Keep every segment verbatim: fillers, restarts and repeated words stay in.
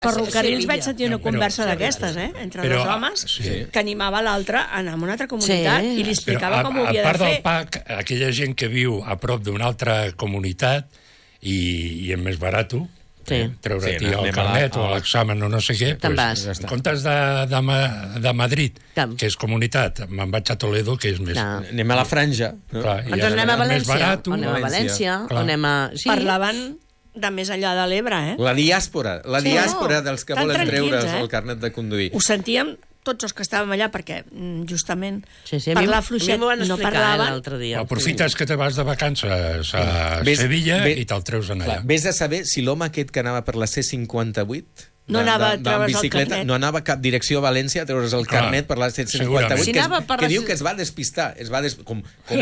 Ferrocarrils vaig sentir una conversa d'aquestes, eh? Entre dos homes, que animava l'altre a anar a una altra comunitat i li explicava com ho havia de fer. A part del P A C, aquella gent que viu a prop d'una altra comunitat i és més barat, treure-t'hi el carnet o l'examen o no sé què, en comptes de Madrid, que és comunitat, me'n vaig a Toledo, que és més... Anem a la Franja. Doncs anem a València, o anem a València, o anem a... Parlaven de més enllà de l'Ebre, eh? La diàspora, la diàspora dels que volen treure's el carnet de conduir. Ho sentíem tots els que estàvem allà, perquè justament parlar fluixet no parlaven. Aprofites que te vas de vacances a Sevilla i te'l treus en allà. Vés a saber si l'home aquest que anava per la C cinquanta-vuit no anava a treure's el carnet. No anava cap direcció a València a treure's el carnet per la C cinquanta-vuit, que diu que es va despistar. Com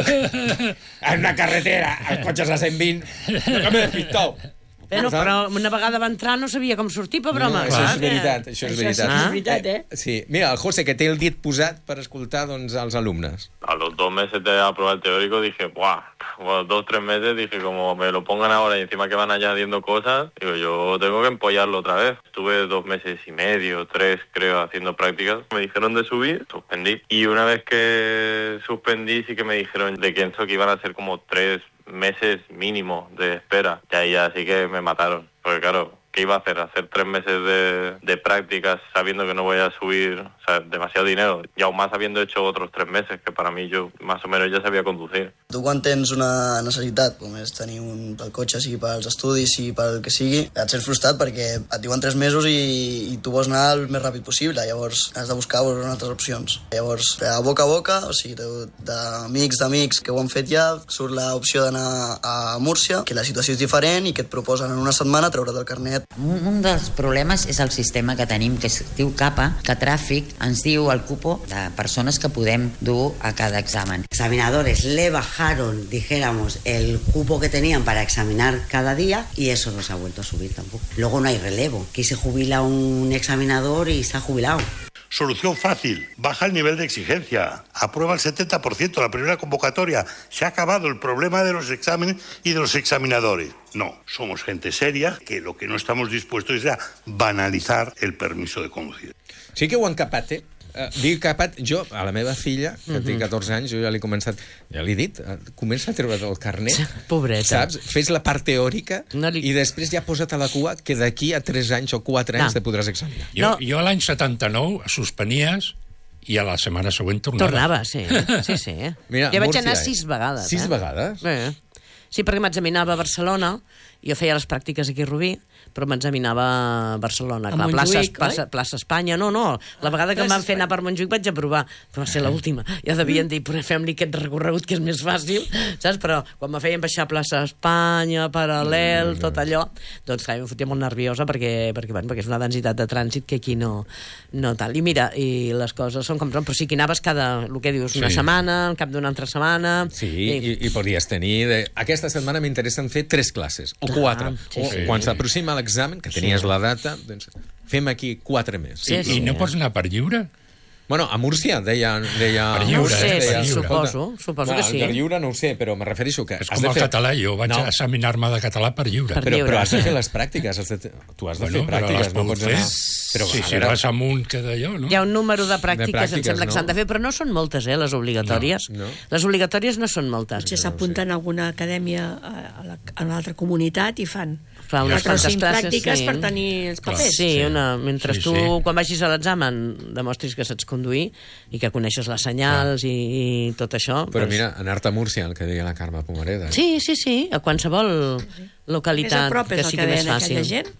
en una carretera, el cotxe és a cent vint, no que m'he despistat. Però, però una vegada va entrar no sabia com sortir, pobre home. Això és veritat, això és veritat. Això és veritat, eh? Sí. Mira, el José, que té el dit posat per escoltar doncs, als alumnes. A los dos meses de aprobar el teórico dije, buah, bueno, dos, tres meses, dije, como me lo pongan ahora y encima que van añadiendo cosas, digo, yo tengo que empollarlo otra vez. Estuve dos meses y medio, tres, creo, haciendo prácticas. Me dijeron de subir, suspendí. Y una vez que suspendí, sí que me dijeron de que en que iban a ser como tres meses mínimo de espera. Y ahí ya sí que me mataron. Porque claro, ¿qué iba a hacer? Hacer tres meses de, de prácticas sabiendo que no voy a subir, o sea, demasiado dinero. Y aún más habiendo hecho otros tres meses, que para mí yo más o menos ya sabia conducir. Tu quan tens una necessitat, com és tenir un pel cotxe, sigui pels estudis, sigui pel que sigui, et sents frustrat perquè et diuen tres mesos i, i tu vols anar el més ràpid possible, llavors has de buscar altres opcions. Llavors, a boca a boca, o sigui, d'amics d'amics que ho han fet ja, surt l'opció d'anar a Múrcia, que la situació és diferent i que et proposen en una setmana treure't el carnet. Un, un dels problemes és el sistema que tenim, que es diu CAPA, que Tràfic ens diu el cupo de persones que podem dur a cada examen. Examinadores le bajaron, dijéramos, el cupo que tenían para examinar cada día y eso no se ha vuelto a subir tampoco. Luego no hay relevo. Aquí se jubila un examinador y se ha jubilado. Solución fácil, baja el nivel de exigencia, aprueba el setenta por ciento la primera convocatoria, se ha acabado el problema de los exámenes y de los examinadores. No, somos gente seria que lo que no estamos dispuestos es a banalizar el permiso de conducir. Sí que ho han capat, eh? Uh, dic capat, jo, a la meva filla, que uh-huh. té catorze anys, jo ja l'he començat, ja l'he dit, uh, comença a treure't el carnet, pobreta, saps? Fes la part teòrica no li... i després ja posa't a la cua que d'aquí a tres anys o quatre anys no. te podràs examinar. Jo, no. jo l'any setanta-nou suspenies i a la setmana següent tornava. Tornava, sí. sí, sí. Mira, jo vaig Múrcia, anar sis vegades. Sis eh? vegades? Sí. Sí, perquè m'examinava a Barcelona, jo feia les pràctiques aquí a Rubí, però m'examinava a Barcelona. Clar, plaça, plaça, plaça Espanya, no, no. La vegada que em van fer anar per Montjuïc vaig aprovar, que va ser l'última. Ja devien dir, fem-li aquest recorregut que és més fàcil, saps? Però quan me feien baixar plaça Espanya, Paral·lel, tot allò, doncs clar, em fotia molt nerviosa perquè, perquè, bueno, perquè és una densitat de trànsit que aquí no, no tal. I mira, i les coses són com són, però sí que anaves cada, el que dius, una sí. setmana, al cap d'una altra setmana... Sí, i, i, i podries tenir... De... Aquesta setmana m'interessen fer tres classes, o clar, quatre. Sí, o sí. Quan s'aproxima l'examen, que tenies sí. la data, doncs fem aquí quatre més. Sí, sí. I no pots anar per lliure? Bueno, a Múrcia deia... deia per lliure, no ho sé, eh? Per lliure. suposo, suposo que sí. Per lliure no ho sé, però me refereixo que... És com el fer... català, jo vaig no. examinar-me de català per lliure. Per lliure. Però, però has de fer les pràctiques, has de... tu has de bueno, fer pràctiques, no pots fer. anar... Però sí, si vas amunt que d'allò, no? Hi ha un número de pràctiques, de pràctiques em sembla no? que s'han de fer, però no són moltes, eh, les obligatòries. No, no. Les obligatòries no són moltes. Potser s'apunten a alguna acadèmia a una altra comunitat i fan Fa unes quantes classes, pràctiques sí. per tenir els papers. Sí, una, mentre sí, tu, sí. quan vagis a l'examen, demostris que saps conduir i que coneixes les senyals i, i tot això. Però doncs... mira, anar-te a Múrcia, el que deia la Carme Pomareda. Sí, sí, sí, a qualsevol localitat que sigui més fàcil. Gent.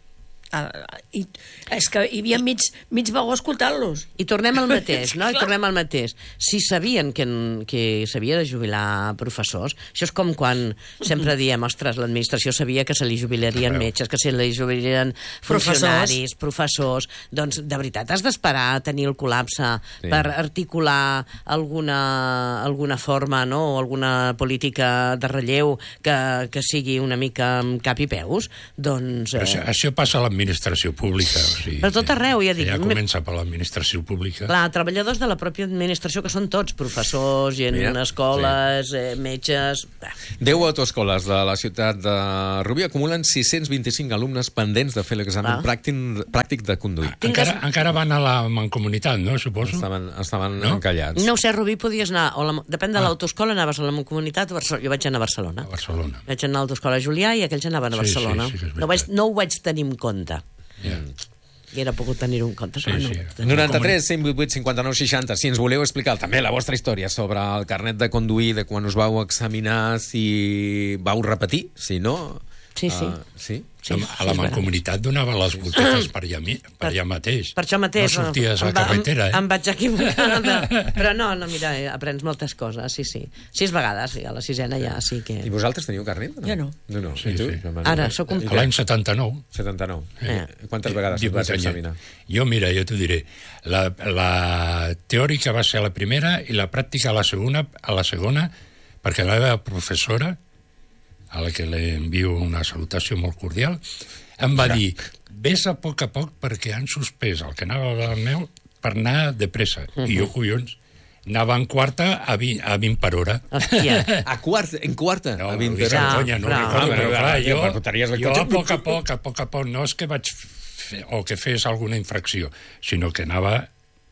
I, és que hi havia mig, mig vagó escoltant-los. I tornem al mateix, no? I tornem al mateix. Si sabien que, que s'havia de jubilar professors, això és com quan sempre diem, ostres, l'administració sabia que se li jubilarien metges, que se li jubilarien funcionaris, professors. Doncs, de veritat, has d'esperar a tenir el col·lapse sí. per articular alguna, alguna forma, no?, o alguna política de relleu que, que sigui una mica amb cap i peus? Doncs... Eh... Això, això passa a l'administració l'administració pública. O sigui, però tot arreu, ja dic. Ja comença per l'administració pública. Clar, treballadors de la pròpia administració, que són tots, professors, gent en escoles, sí. eh, metges... Deu autoescoles de la ciutat de Rubí acumulen sis-cents vint-i-cinc alumnes pendents de fer l'examen pràctic, pràctic de conduir. Encara, encara van a la mancomunitat, no, suposo? Estaven, estaven no? encallats. No ho sé, Rubí, podies anar... O la, depèn de ah. l'autoescola, anaves a la mancomunitat o Barcelona. Jo vaig anar a Barcelona. A Barcelona. Vaig anar a l'autoescola Julià i aquells anaven a Barcelona. Sí, sí, sí, no, vaig, no ho vaig tenir en compte. Yeah. I era pogut tenir-ho en compte. Sí, no, sí. noranta-tres, cent vuitanta-vuit, cinquanta-nou, seixanta. Si ens voleu explicar també la vostra història sobre el carnet de conduir, de quan us vau examinar, si vau repetir, si no... Sí, sí. Uh, sí? Sí, a la sí, mancomunitat donava les voltetes per allà, per allà mateix. Per això mateix. No sorties a la carretera, eh? Em vaig equivocar. De... Però no, no, mira, aprens moltes coses, sí, sí. Sis vegades, sí, a la sisena ja, sí que... I vosaltres teniu carnet? No? Jo no. No, no. Sí, I tu? Sí. Ara, sóc un... L'any setanta-nou. setanta-nou. Eh. Quantes vegades et vas examinar? Jo, mira, jo t'ho diré. La, la teòrica va ser la primera i la pràctica a la segona, a la segona perquè la meva professora, a la que li envio una salutació molt cordial, em va dir, vés a poc a poc perquè han suspès el que anava al meu per anar de pressa. Uh -huh. I jo, collons, anava en quarta a vint, a vint per hora. Hòstia. A quarta, en quarta? No, a vint per hora. Conya, no, però, però, però, clar, jo, jo cotxe. a poc a poc, a poc a poc, no és que vaig fer, o que fes alguna infracció, sinó que anava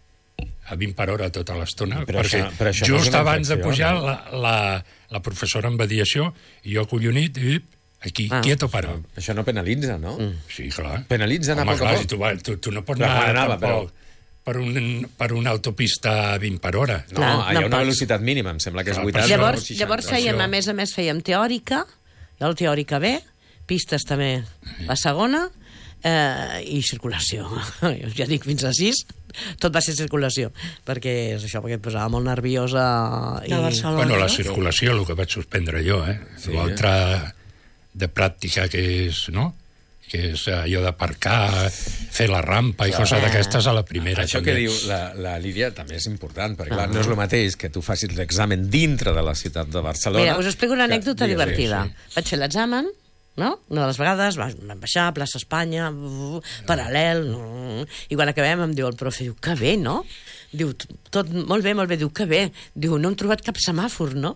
a vint per hora tota l'estona, perquè això, però això just no abans de pujar no? la, la, la professora em va dir això, i jo collonit, i aquí, ah, quieto, para. Això no penalitza, no? Mm. Sí, clar. Penalitza anar Home, a poc clar, a poc. Tu, va, tu, tu no pots però anar anava, tampoc però... per, un, per una autopista a vint per hora. No, no hi ha no una velocitat mínima, em sembla que és vuitanta. Llavors, llavors fèiem, a més a més, fèiem teòrica, jo la teòrica B, pistes també la segona, eh, i circulació. Jo ja dic fins a sis, tot va ser circulació, perquè és això, perquè em posava molt nerviosa. I... Bueno, la circulació, el que vaig suspendre jo, eh? Sí, l'altra de pràctica que és, no?, que és allò d'aparcar, fer la rampa i clar, coses d'aquestes a la primera. Això també. Que diu la, la Lídia també és important, perquè clar, no és el mateix que tu facis l'examen dintre de la ciutat de Barcelona... Mira, us explico una anècdota que... divertida. Sí, sí. Vaig fer l'examen, no? Una de les vegades vam baixar a plaça Espanya, paral·lel, no. I quan acabem em diu el profe, diu, que bé, no? Diu, tot molt bé, molt bé, diu, que bé. Diu, no hem trobat cap semàfor, no?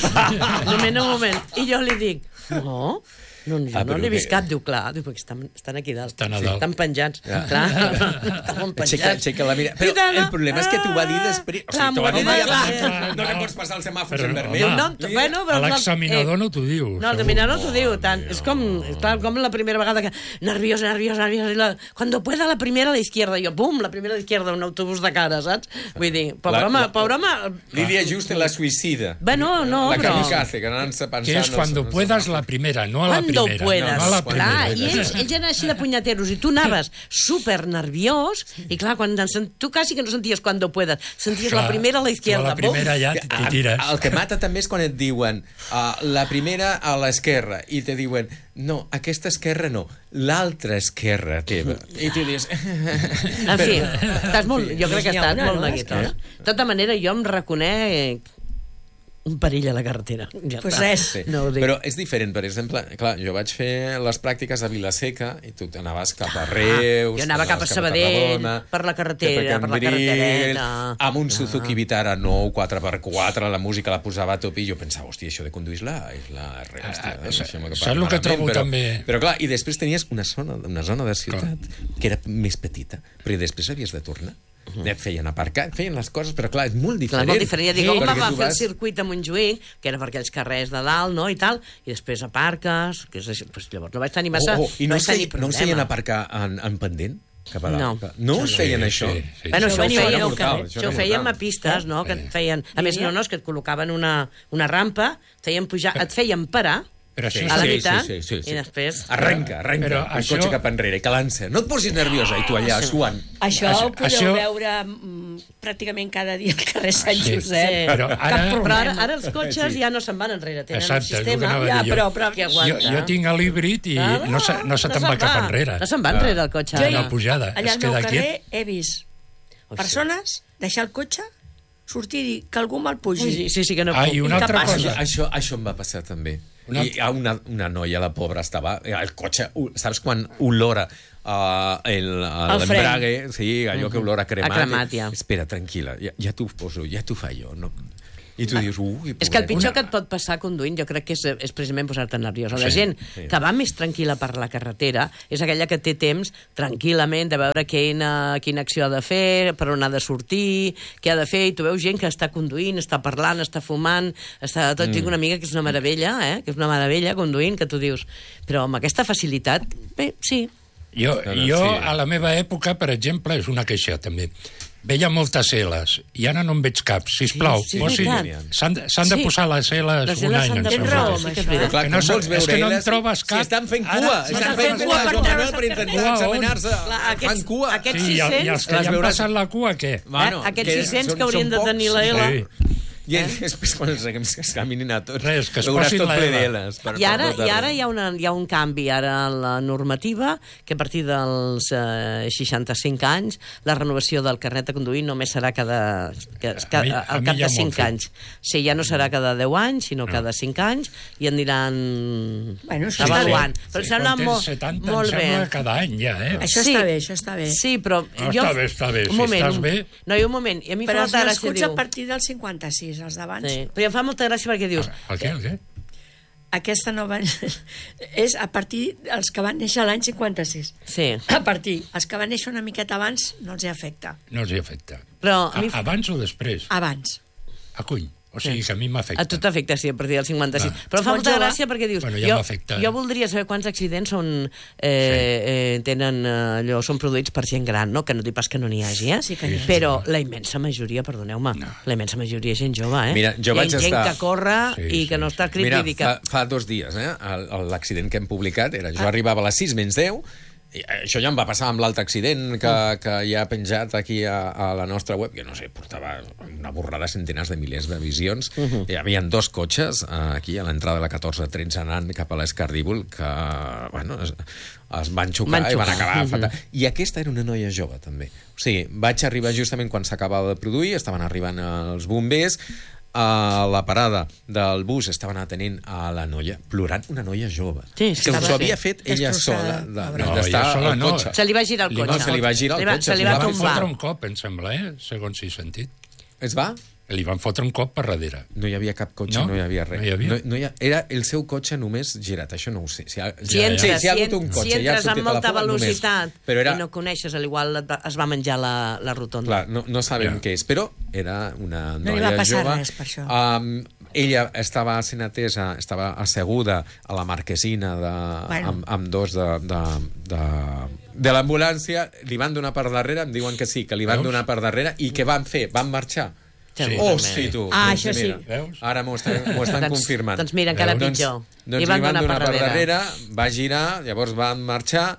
Un moment, un moment. I jo li dic, no... No, jo ah, no n'he vist que... cap, diu, clar, diu, perquè estan, estan aquí dalt, estan, sí, estan penjats, ja. Clar, estan penjats. Aixeca, aixeca la mira. Però el problema és que t'ho va dir després. O sigui, t'ho va dir dir no li pots passar els semàfors en vermell. No, bueno, però l'examinador no t'ho diu. No, l'examinador no t'ho diu tant. És com, clar, com la primera vegada que nerviosa, nerviosa, nerviosa, cuando pueda la primera a la izquierda, jo, pum, la primera a la izquierda, un autobús de cara, saps? Vull dir, pobre home, pobre home... Lídia just en la suïcida. Bueno, no, però... La kamikaze, que anant-se pensant... Que és cuando puedas la primera, no a la primera. Cuando puedas. Clar, i ells, ells eren així de punyateros i tu anaves super nerviós i clar, quan tu quasi que no senties cuando puedas, senties clar, la primera a la izquierda. La primera ja t'hi tires. El que mata també és quan et diuen uh, la primera a l'esquerra i te diuen, no, aquesta esquerra no, l'altra esquerra teva. I tu dius... En fi, estàs molt, jo crec que estàs molt neguitós. De tota manera, jo em reconec un perill a la carretera. Ja pues res. Sí. No però és diferent, per exemple, clar, jo vaig fer les pràctiques a Vilaseca i tu anaves cap a Reus... Ah, jo anava cap a Sabadell, Tarragona, per la carretera, per la carretereta... Amb un Suzuki ah. Vitara nou, quatre per quatre, la música la posava a top i jo pensava, hòstia, això de conduir és la... És la hòstia, ah, saps el que trobo però, també... Però clar, i després tenies una zona, una zona de ciutat clar. Que era més petita, però després havies de tornar. Uh -huh. Et feien aparcar, et feien les coses, però clar, és molt diferent. Clar, molt diferent. Ja dic, home, va fer vas... el circuit a Montjuïc, que era per aquells carrers de dalt, no?, i tal, i després aparques, que és això. Pues llavors no vaig tenir massa... Oh, oh. I no, no, us feien, no us feien aparcar en, en pendent? Cap a no. No us feien sí, això? Sí, sí. Bueno, això, això, feia, ho fèiem, això ho fèiem a pistes, no?, que et feien... A més, no, no, és que et col·locaven una, una rampa, et feien pujar, et feien parar, però això a la sí, meitat, sí, sí, sí, sí. i després... Arrenca, arrenca, però el això... cotxe cap enrere, que lança. No et posis nerviosa, i tu allà, suant. Això ho podeu això... veure mm, pràcticament cada dia al carrer Sant sí, Josep. Sí. Però ara... Però ara, ara els cotxes sí. ja no se'n van enrere, tenen exacte, un sistema ja, però, però que aguanta. Jo, jo tinc l'híbrid i ah, no se, no se te'n va cap enrere. No se'n va enrere el cotxe. Jo, una pujada, allà es al meu queda carrer quiet. he vist persones deixar el cotxe, sortir i dir que algú me'l pugi. Sí, sí, sí que no ah, i una altra cosa. Això, això em va passar també. Una... I una, una noia, la pobra, estava... El cotxe, saps quan olora uh, l'embrague, sí, allò que olor a cremat. A cremat, ja. Espera, tranquil·la, ja, ja t'ho poso, ja t'ho fa jo, no... I tu dius, ui... És que el pitjor que et pot passar conduint, jo crec que és, és precisament posar-te nerviós. La gent sí. que va més tranquil·la per la carretera és aquella que té temps tranquil·lament de veure quina, quina acció ha de fer, per on ha de sortir, què ha de fer, i tu veus gent que està conduint, està parlant, està fumant, està tot. Mm. Tinc una amiga que és una meravella, eh? que és una meravella conduint, que tu dius, però amb aquesta facilitat, bé, sí. Jo, jo sí. a la meva època, per exemple, és una queixa també, veia moltes celes, i ara no en veig cap, sisplau. Sí, sí, s'han de posar les celes les un any. Tens raó, això. És que no, és que no en trobes cap. Si estan fent cua, estan fent cua, Joan Manuel, per intentar examinar-se. Fan cua. Aquests sis-cents... I els que ja han passat la cua, què? Aquests sis-cents que haurien de tenir la L... I eh? després quan els examinin a tots res, que es posin la L. I ara, i ara hi, ha una, hi ha un canvi ara en la normativa, que a partir dels eh, seixanta-cinc anys la renovació del carnet de conduir només serà cada, que, que, mi, al cap de cinc anys. Sí, ja no serà cada deu anys, sinó no. cada cinc anys, i aniran bueno, avaluant. Sí, però sí, sembla molt, setanta, molt bé. Cada any ja, eh? Això sí, està bé, això està bé. Sí, però... No, jo, està bé, està bé. Un moment, si estàs bé... No, i un moment. I a mi però els nascuts diu... a partir del cinquanta-sis, els d'abans. Sí, però em fa molta gràcia perquè dius... El què, el què? Aquesta nova... és a partir dels que van néixer l'any cinquanta-sis. Sí. A partir. Els que van néixer una miqueta abans no els hi afecta. No els hi afecta. Però a, abans o després? Abans. A cuny. O sigui, que a mi m'afecta. A tu t'afecta, sí, a partir del cinquanta-sis. Ah. Però em fa molta gràcia perquè dius... Bueno, ja jo, jo voldria saber quants accidents són, eh, sí. eh, tenen, eh, allò, són produïts per gent gran, no? Que no dic pas que no n'hi hagi, eh? Sí que hi ha. Però la immensa majoria, perdoneu-me, no. la immensa majoria és gent jove, eh? Mira, jo vaig gent, estar... gent que corre sí, i que sí, no està crit Mira, i que... fa, fa dos dies, eh? L'accident que hem publicat era... Jo ah. arribava a les sis menys deu. I això ja em va passar amb l'altre accident que, que ja ha penjat aquí a, a la nostra web, que no sé, portava una borrada, centenars de milers de visions. Uh -huh. Hi havia dos cotxes aquí a l'entrada de la catorze tretze anant cap a l'Escardíbol que, bueno, es, es van xocar, van xocar i van acabar uh -huh. fatal. I aquesta era una noia jove, també. O sigui, vaig arribar justament quan s'acabava de produir, estaven arribant els bombers, a la parada del bus estaven atenent a la noia, plorant, una noia jove. Sí, que s'ho havia fet ella sola, d'estar al cotxe. Se li va girar el cotxe. No, se li va girar el cotxe. Se li va tombar. tombar. Va fotre un cop, em sembla, eh? Segons si he sentit. Es va? Li van fotre un cop per darrere. No hi havia cap cotxe, no, no hi havia res. No hi havia? No, no hi ha... Era el seu cotxe només girat, això no ho sé. Si, ha... si entres, sí, si hi ha hagut un cotxe, si entres ja amb molta fuga, velocitat només. Però era... i no coneixes, al igual es va menjar la, la rotonda. Clar, no, no sabem yeah. què és, però era una no noia jove. No li va passar jove. res, per això. Um, ella estava sent atesa, estava asseguda a la marquesina de, bueno. amb, amb dos de... de, de de l'ambulància, li van donar per darrere, em diuen que sí, que li van Veus? donar per darrere, i què van fer? Van marxar? Sí, oh, sí, tu. Ah, doncs, això sí. Mira, ara m'ho estan, estan doncs, confirmant. Doncs mira, encara doncs, pitjor. Doncs li van donar, donar per, darrere. per darrere, va girar, llavors van marxar,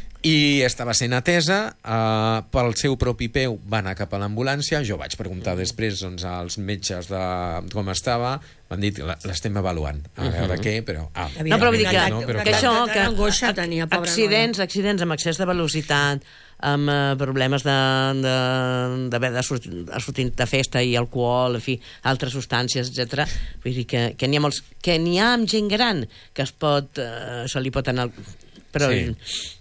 i estava sent atesa, uh, pel seu propi peu va anar cap a l'ambulància. Jo vaig preguntar després doncs, als metges de com estava, m'han dit, l'estem avaluant, a veure uh -huh. què, però... Ah, no, però vull dir que, no, però que això, que angoixa tenia, accidents, accidents amb excés de velocitat, amb uh, problemes d'haver de, de sortir, sortir de festa i alcohol, en fi, altres substàncies, etcètera. Vull dir que, que n'hi ha molts... Que n'hi ha amb gent gran que es pot... Uh, se li pot anar... Però... Sí.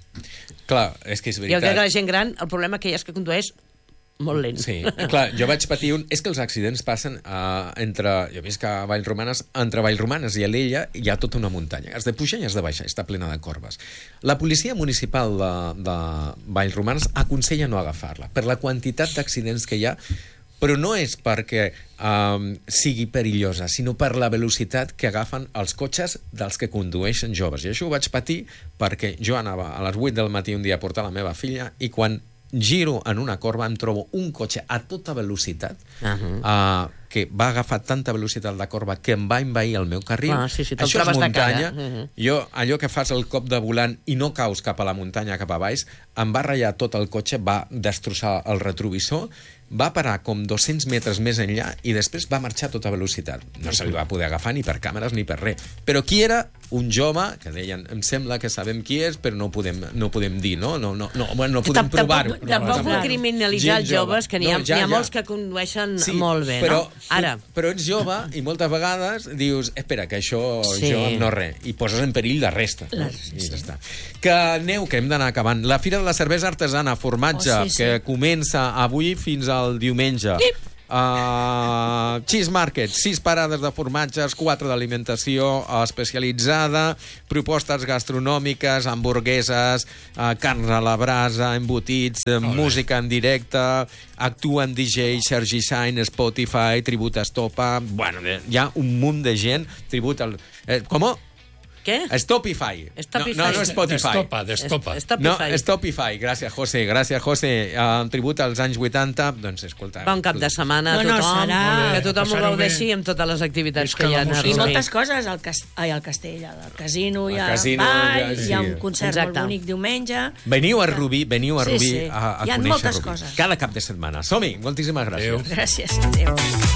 Clar, és que és veritat. Jo crec que la gent gran, el problema que hi ha és que condueix molt lent. Sí, clar, jo vaig patir un... És que els accidents passen uh, entre... Jo visc a Vallromanes, entre Vallromanes i Alella hi ha tota una muntanya. Has de pujar i has de baixar, està plena de corbes. La policia municipal de, de Vallromanes aconsella no agafar-la, per la quantitat d'accidents que hi ha, però no és perquè um, sigui perillosa, sinó per la velocitat que agafen els cotxes dels que condueixen joves. I això ho vaig patir perquè jo anava a les vuit del matí un dia a portar la meva filla i quan giro en una corba em trobo un cotxe a tota velocitat uh -huh. uh, que va agafar tanta velocitat la corba que em va envair el meu carril. Ah, sí, sí, això és muntanya. Uh -huh. Jo, allò que fas el cop de volant i no caus cap a la muntanya, cap a baix, em va ratllar tot el cotxe, va destrossar el retrovisor, va parar com dos-cents metres més enllà i després va marxar a tota velocitat. No se li va poder agafar ni per càmeres ni per res. Però qui era? Un jove que deien, em sembla que sabem qui és, però no podem, no podem dir, no? No, no, no, bueno, no podem provar-ho. Tampoc vull criminalitzar els joves, que n'hi ha, no, ja, ha molts ja. que condueixen sí, molt bé, però, no? Ara. Però ets jove i moltes vegades dius, espera, que això sí. jo no res, i poses en perill la resta. La, sí, I ja sí. està. Que aneu, que hem d'anar acabant. La Fira de la Cervesa Artesana, formatge, oh, sí, sí. que comença avui fins al diumenge. Pip. Uh, Cheese Market, sis parades de formatges, quatre d'alimentació especialitzada, propostes gastronòmiques, hamburgueses, uh, carns a la brasa, embotits, uh, música en directe, actuen D J, Sergi Sain, Spotify, tribut a Estopa, bueno, hi ha un munt de gent, tribut al... Eh, com? ¿Qué? Stopify. Stopify. No, no, no Spotify. Destopa, Destopa. No, Stopify. Gràcies, José. Gràcies, José. Uh, en tribut als anys vuitanta, doncs, escolta... Bon cap de setmana a no, tothom. No, serà... Que tothom ho gaudeixi amb totes les activitats que, que hi ha. I moltes coses al, cast... Ai, al castell, al casino, hi ha casino, ball, ja, sí. hi ha un concert Exacte. molt bonic diumenge... Veniu a Rubí, veniu a Rubí sí, sí. a, a hi ha conèixer moltes Rubí. coses. Cada cap de setmana. Som-hi. Moltíssimes gràcies. Adéu. Gràcies. Adéu.